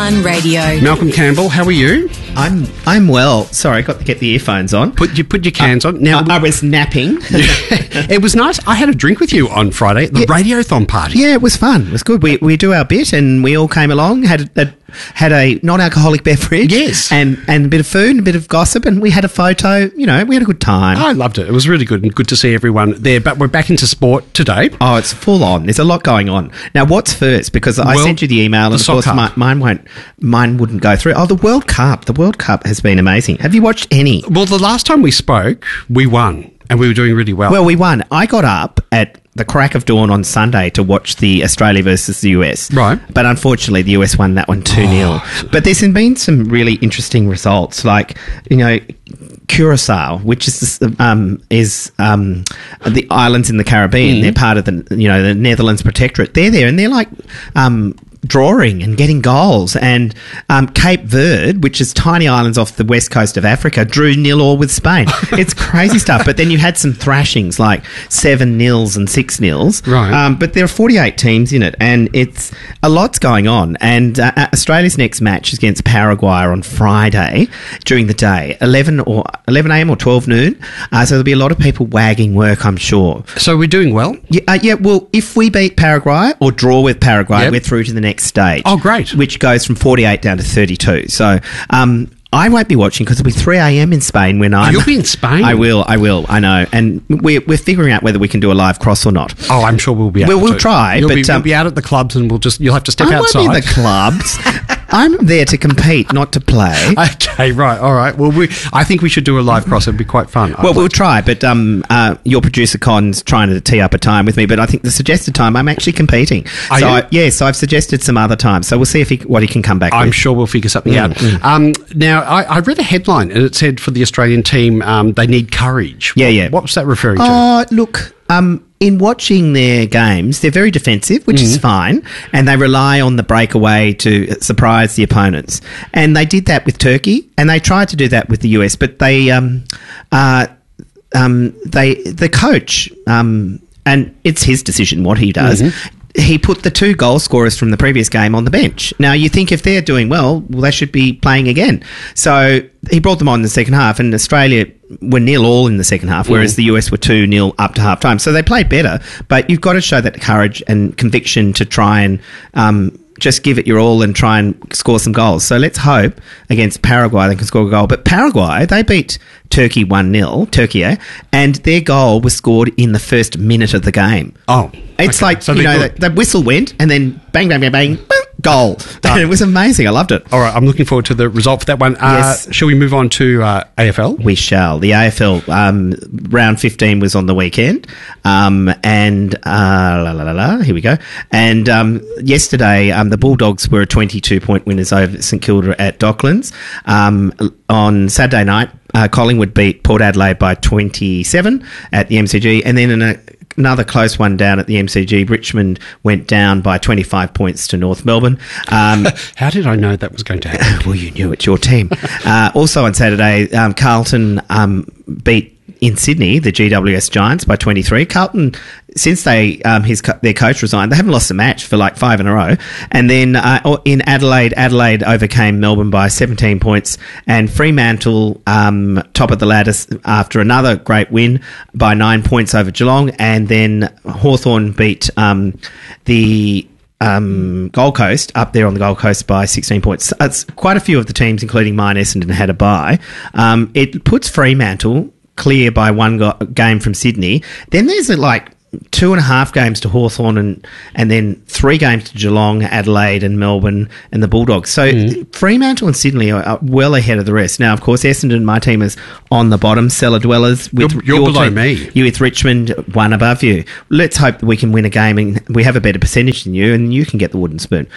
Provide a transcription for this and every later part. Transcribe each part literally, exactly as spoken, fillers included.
One Radio. Malcolm Campbell, how are you? I'm I'm well. Sorry, I got to get the earphones on. Put you put your cans uh, on. Now I, I was napping. It was nice. I had a drink with you on Friday at the yeah. Radiothon party. Yeah, it was fun. It was good. We we do our bit, and we all came along. Had a, had a non-alcoholic beverage. Yes, and and a bit of food, and a bit of gossip, and we had a photo. You know, we had a good time. I loved it. It was really good and good to see everyone there. But we're back into sport today. Oh, it's full on. There's a lot going on now. What's first? Because I well, sent you the email, and the of course my, mine won't. Mine wouldn't go through. Oh, the World Cup. The World Cup has been amazing. Have you watched any? Well, the last time we spoke, we won, and we were doing really well. Well, we won. I got up at the crack of dawn on Sunday to watch the Australia versus the U S. Right. But unfortunately, the U S won that one two nil. Oh. But there's been some really interesting results, like, you know, Curacao, which is um, is um, the islands in the Caribbean. Mm. They're part of the, you know, the Netherlands Protectorate. They're there, and they're like um, drawing and getting goals. And um, Cape Verde, which is tiny islands off the west coast of Africa, drew nil all with Spain. It's crazy stuff. But then you had some thrashings, like seven nils and six nils. Right. Um, but there are forty-eight teams in it, and it's a lot's going on. And uh, Australia's next match is against Paraguay on Friday during the day, eleven or eleven a.m. or twelve noon. Uh, so there'll be a lot of people wagging work, I'm sure. So we're doing well? Yeah, uh, yeah. Well, if we beat Paraguay or draw with Paraguay, yep. we're through to the next stage. Oh, great. Which goes from forty-eight down to thirty-two. So um, I won't be watching because it'll be three a.m. in Spain when I'm... Oh, you'll be in Spain? I will, I will, I know. And we're, we're figuring out whether we can do a live cross or not. Oh, I'm sure we'll be able well, to. We'll try. You'll, but, be, um, you'll be out at the clubs and we'll just you'll have to step I outside. I won't be in the clubs. I'm there to compete, not to play. Okay, right, all right. Well, we, I think we should do a live cross. It'd be quite fun. Well, we'll try, but um, uh, your producer Con's trying to tee up a time with me, but I think the suggested time, I'm actually competing. Are so you? I, yeah, so I've suggested some other times. So we'll see if he, what he can come back I'm with. sure we'll figure something mm, out. Mm. Um, now, I, I read a headline and it said for the Australian team, um, they need courage. Yeah, what, yeah. What was that referring to? Oh, look... Um, in watching their games, they're very defensive, which mm. is fine, and they rely on the breakaway to surprise the opponents. And they did that with Turkey, and they tried to do that with the U S, but they, um, uh, um, they, the coach, um, and it's his decision what he does. Mm-hmm. He put the two goal scorers from the previous game on the bench. Now, you think if they're doing well, well, they should be playing again. So he brought them on in the second half, and Australia were nil all in the second half, whereas mm. the U S were two nil up to half time. So they played better, but you've got to show that courage and conviction to try and um, just give it your all and try and score some goals. So let's hope against Paraguay they can score a goal. But Paraguay, they beat Turkey one nil, Turkey, eh? And their goal was scored in the first minute of the game. Oh. It's okay. like, so you know, the, the whistle went and then bang, bang, bang, bang, bang goal. And it was amazing. I loved it. All right, I'm looking forward to the result for that one. Uh, yes. Shall we move on to uh, A F L? We shall. The A F L um, round fifteen was on the weekend. Um, and, uh, la, la, la, la, here we go. And um, yesterday, um, the Bulldogs were twenty-two point winners over St Kilda at Docklands. Um, on Saturday night, uh, Collingwood beat Port Adelaide by twenty-seven at the M C G. And then in a Another close one down at the M C G. Richmond went down by twenty-five points to North Melbourne. Um, How did I know that was going to happen? Well, you knew it's your team. uh, also on Saturday, um, Carlton um, beat in Sydney the G W S Giants by twenty-three. Carlton, since they um, his their coach resigned, they haven't lost a match for like five in a row. And then uh, in Adelaide, Adelaide overcame Melbourne by seventeen points, and Fremantle um, top of the ladder after another great win by nine points over Geelong. And then Hawthorn beat um, the Um, Gold Coast, up there on the Gold Coast by sixteen points. It's quite a few of the teams, including mine, Essendon, had a bye. Um, it puts Fremantle clear by one go- game from Sydney. Then there's a, like two and a half games to Hawthorn and, and then three games to Geelong, Adelaide and Melbourne and the Bulldogs. So mm. Fremantle and Sydney are, are well ahead of the rest. Now, of course, Essendon, my team, is on the bottom, cellar dwellers. With you're you're your below team, me. You with Richmond, one above you. Let's hope that we can win a game and we have a better percentage than you and you can get the wooden spoon.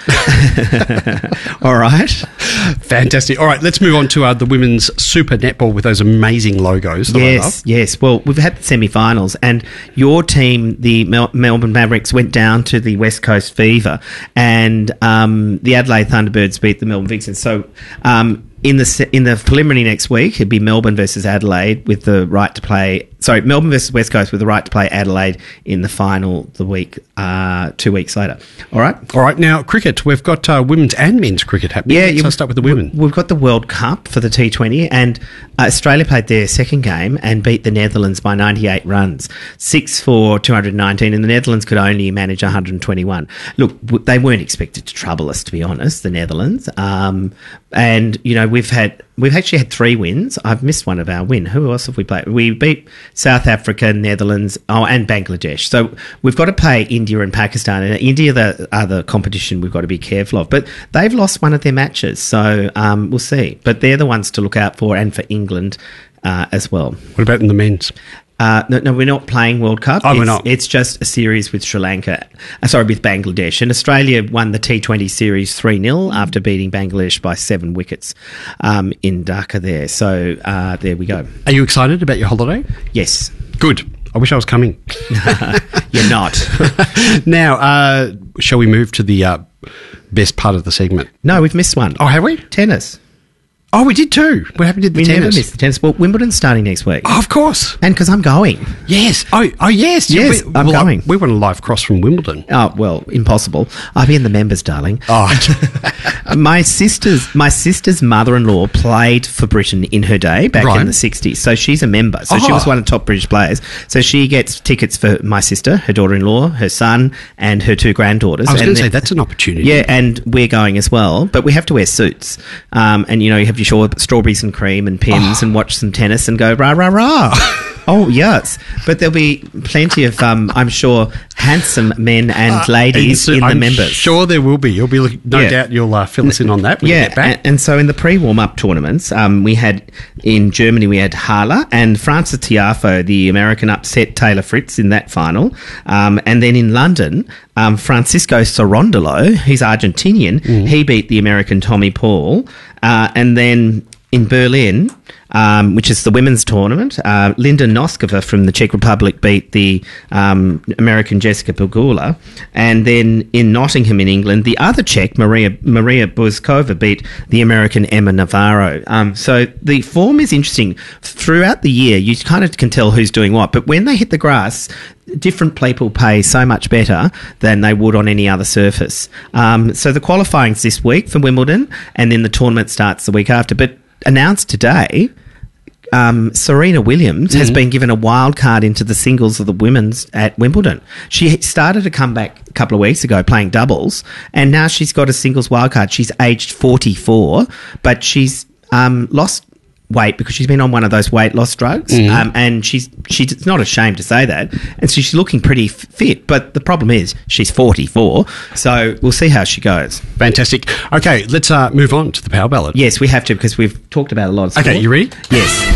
All right. Fantastic. All right, let's move on to uh, the women's Super Netball with those amazing logos that yes, I love. Yes, well, we've had the semi-finals and your team, the Mel- Melbourne Mavericks, went down to the West Coast Fever and um, the Adelaide Thunderbirds beat the Melbourne Vixens. So um, in the se- in the preliminary next week, it'd be Melbourne versus Adelaide with the right to play sorry, Melbourne versus West Coast with the right to play Adelaide in the final the week, uh, two weeks later. All right? All right, now, cricket. We've got uh, women's and men's cricket happening. Yeah, Let's you- uh, start with the women. We've got the World Cup for the T twenty, and uh, Australia played their second game and beat the Netherlands by ninety-eight runs, six for two hundred nineteen, and the Netherlands could only manage one hundred twenty-one. Look, w- they weren't expected to trouble us, to be honest, the Netherlands. Um, and, you know, we've had... We've actually had three wins. I've missed one of our win. Who else have we played? We beat South Africa, Netherlands, oh, and Bangladesh. So we've got to play India and Pakistan. And India the, are the competition we've got to be careful of. But they've lost one of their matches. So um, we'll see. But they're the ones to look out for, and for England uh, as well. What about in the men's? Uh, no, no, we're not playing World Cup. Oh, it's, we're not. It's just a series with Sri Lanka. Uh, sorry, with Bangladesh. And Australia won the T twenty series three nil after beating Bangladesh by seven wickets um, in Dhaka there. So uh, there we go. Are you excited about your holiday? Yes. Good. I wish I was coming. You're not. Now, uh, shall we move to the uh, best part of the segment? No, we've missed one. Oh, have we? Tennis. Oh, we did too. What happened to the We tennis? never missed the tennis. Well, Wimbledon's starting next week. Oh, of course. And because I'm going. Yes. Oh, oh yes. Yes, we, I'm well, going. We want a live cross from Wimbledon. Oh, well, impossible. I'll be in the members, darling. Oh, my sister's my sister's mother-in-law played for Britain in her day back Right. in the sixties, so she's a member. So she Oh. was one of the top British players. So she gets tickets for my sister, her daughter-in-law, her son, and her two granddaughters. I was And going to say then- that's an opportunity. yeah, and we're going as well, but we have to wear suits. Um, and, you know, you have your shaw- strawberries and cream and Pimm's and watch some tennis and go rah, rah, rah. Oh, yes. But there'll be plenty of, um, I'm sure, handsome men and ladies And so in the I'm members. Sure, there will be. You'll be. look- No Yeah. doubt you'll uh, fill us in on that when you Yeah, get back. and, and so in the pre-warm-up tournaments, um, we had in Germany we had Hala and Francis Tiafoe, the American, upset Taylor Fritz in that final, um, and then in London, um, Francisco Cerundolo, he's Argentinian, Mm. he beat the American Tommy Paul, uh, and then in Berlin, um, which is the women's tournament, uh, Linda Noskova from the Czech Republic beat the um, American Jessica Pegula. And then in Nottingham in England, the other Czech, Maria Maria Buzkova, beat the American Emma Navarro. Um, so the form is interesting. Throughout the year, you kind of can tell who's doing what. But when they hit the grass, different people pay so much better than they would on any other surface. Um, so the qualifying's this week for Wimbledon, and then the tournament starts the week after. But announced today, um, Serena Williams has been given a wild card into the singles of the women's at Wimbledon. She started to come back a couple of weeks ago playing doubles, and now she's got a singles wild card. She's aged forty-four, but she's um, lost weight because she's been on one of those weight loss drugs, um, and she's she's not ashamed to say that, and so she's looking pretty f- fit. But the problem is she's forty-four, so we'll see how she goes. Fantastic. Okay, let's uh, move on to the power ballad. Yes, we have to because we've talked about a lot of sport. Okay, you ready? Yes.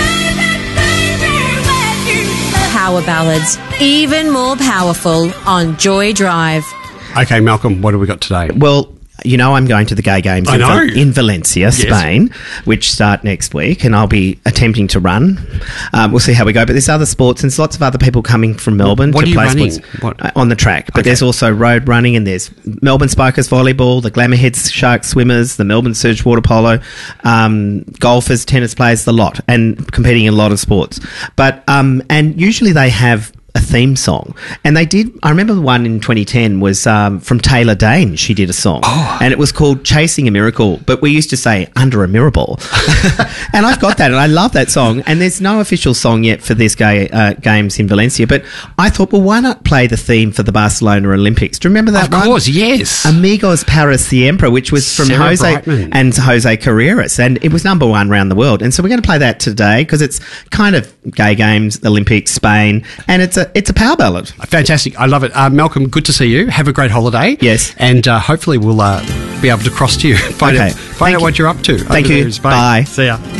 Power ballads, even more powerful on Joy Drive. Okay, Malcolm, what have we got today? Well, you know I'm going to the Gay Games I in, know. Val- in Valencia, Spain, which start next week, and I'll be attempting to run. Um, we'll see how we go. But there's other sports, and there's lots of other people coming from Melbourne What to are you play running? sports What? uh, on the track. But Okay. there's also road running, and there's Melbourne Spikers volleyball, the Glamourheads Shark swimmers, the Melbourne Surge water polo, um, golfers, tennis players, the lot, and competing in a lot of sports. But um, and usually they have a theme song, and they did. I remember the one in twenty ten was um, from Taylor Dane. She did a song, Oh. and it was called "Chasing a Miracle," but we used to say "Under a Mirable," and I've got that, and I love that song. And there's no official song yet for this gay uh, games in Valencia, but I thought, well, why not play the theme for the Barcelona Olympics? Do you remember that Of one? course, yes. Amigos Paris Siempre, which was from Sarah Jose Brightman. and Jose Carreras, and it was number one around the world. And so we're going to play that today because it's kind of gay games, Olympics, Spain, and it's a it's a power ballad. Fantastic. I love it. Uh, Malcolm, good to see you. Have a great holiday. Yes. And uh, hopefully we'll uh, be able to cross to you. Find Okay. out, find Thank out you. what you're up to. Thank over you. there in Spain. Bye. See ya.